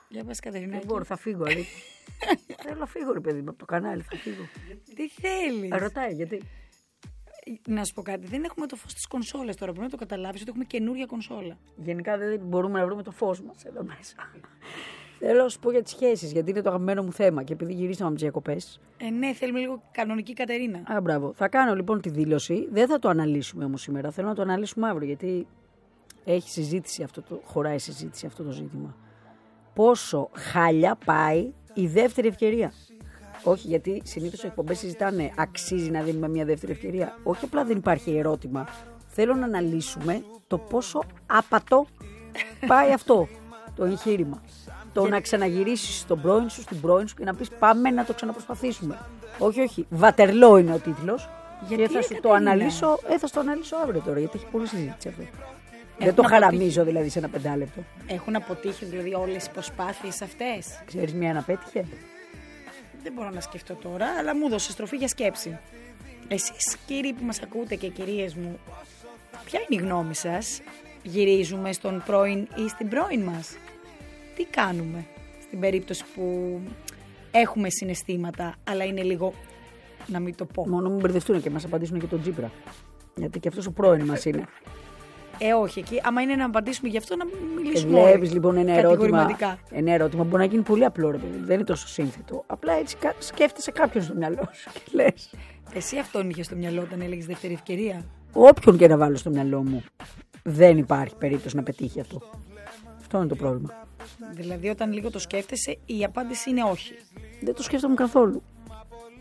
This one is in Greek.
Για πες, Κατερίνα. Δεν μπορώ, θα φύγω. Θέλω να φύγω, ρε παιδί μου, από το κανάλι, θα φύγω. Τι θέλεις? Ρωτάει, γιατί. Να σου πω κάτι. Δεν έχουμε το φως της κονσόλας τώρα. Πρέπει να το καταλάβεις ότι έχουμε καινούρια κονσόλα. Γενικά δεν μπορούμε να βρούμε το φως μας εδώ μέσα. Θέλω να σου πω για τις σχέσεις, γιατί είναι το αγαπημένο μου θέμα και επειδή γυρίσαμε από τις διακοπές. Ναι, θέλουμε λίγο κανονική Κατερίνα. Α, μπράβο. Θα κάνω λοιπόν τη δήλωση. Δεν θα το αναλύσουμε όμως σήμερα. Θέλω να το αναλύσουμε αύριο, γιατί έχει συζήτηση χωράει συζήτηση αυτό το ζήτημα. Πόσο χάλια πάει η δεύτερη ευκαιρία. Όχι, γιατί συνήθως οι εκπομπές συζητάνε αξίζει να δίνουμε μια δεύτερη ευκαιρία. Όχι απλά δεν υπάρχει ερώτημα. Θέλω να αναλύσουμε το πόσο άπατο πάει αυτό το εγχείρημα. Το να ξαναγυρίσεις στον πρώην σου, στην πρώην σου και να πεις πάμε να το ξαναπροσπαθήσουμε. Όχι. Βατερλό είναι ο τίτλος. Και θα σου το αναλύσω, θα το αναλύσω αύριο τώρα, γιατί έχει πολλή συζήτηση αυτό. Δεν το χαραμίζω δηλαδή σε ένα 5 λεπτό. Έχουν αποτύχει δηλαδή όλες οι προσπάθειες αυτές? Ξέρεις μια να πέτυχε? Δεν μπορώ να σκεφτώ τώρα, αλλά μου δώσε στροφή για σκέψη. Εσείς κύριοι που μας ακούτε και κυρίες μου, ποια είναι η γνώμη σας? Γυρίζουμε στον πρώην ή στην πρώην μας? Τι κάνουμε στην περίπτωση που έχουμε συναισθήματα, αλλά είναι λίγο, να μην το πω. Μόνο μην μπερδευτούν και μας απαντήσουν και τον Τσίπρα. Γιατί και αυτός ο πρώην μας είναι. Όχι, εκεί. Άμα είναι να απαντήσουμε γι' αυτό, να μιλήσουμε. Βλέπεις λοιπόν ένα ερώτημα μπορεί να γίνει πολύ απλό, ρε παιδί. Δεν είναι τόσο σύνθετο. Απλά έτσι σκέφτεσαι κάποιον στο μυαλό σου και λες. Εσύ αυτόν είχε στο μυαλό όταν έλεγες δεύτερη ευκαιρία? Όποιον και να βάλω στο μυαλό μου, δεν υπάρχει περίπτωση να πετύχει αυτό. Αυτό είναι το πρόβλημα. Δηλαδή, όταν λίγο το σκέφτεσαι, η απάντηση είναι όχι. Δεν το σκέφτομαι καθόλου.